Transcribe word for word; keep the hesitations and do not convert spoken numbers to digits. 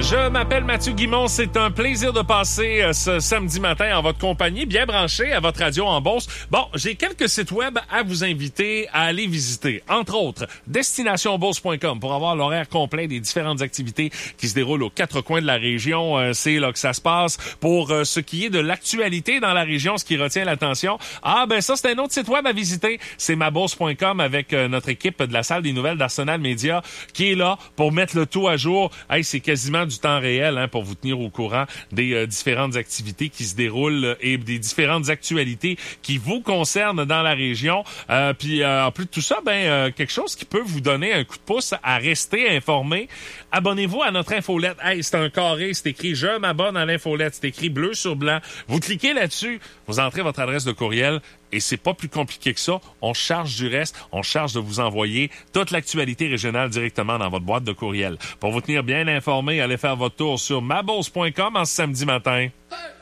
Je m'appelle Mathieu Guimond. C'est un plaisir de passer euh, ce samedi matin en votre compagnie, bien branché à votre radio en Beauce. Bon, j'ai quelques sites web à vous inviter à aller visiter. Entre autres, destination beauce point com pour avoir l'horaire complet des différentes activités qui se déroulent aux quatre coins de la région. Euh, c'est là que ça se passe. Pour euh, ce qui est de l'actualité dans la région, ce qui retient l'attention, ah ben ça, c'est un autre site web à visiter. C'est ma beauce point com avec euh, notre équipe de la salle des nouvelles d'Arsenal Média qui est là pour mettre le tout à jour. Hey, c'est quasiment du temps réel hein, pour vous tenir au courant des euh, différentes activités qui se déroulent euh, et des différentes actualités qui vous concernent dans la région. Euh, puis euh, en plus de tout ça, ben euh, quelque chose qui peut vous donner un coup de pouce à rester informé. Abonnez-vous à notre infolette. Hey, c'est un carré, c'est écrit « Je m'abonne à l'infolette ». C'est écrit bleu sur blanc. Vous cliquez là-dessus, vous entrez votre adresse de courriel et c'est pas plus compliqué que ça. On charge du reste, on charge de vous envoyer toute l'actualité régionale directement dans votre boîte de courriel. Pour vous tenir bien informé, allez faire votre tour sur ma beauce point com en ce samedi matin.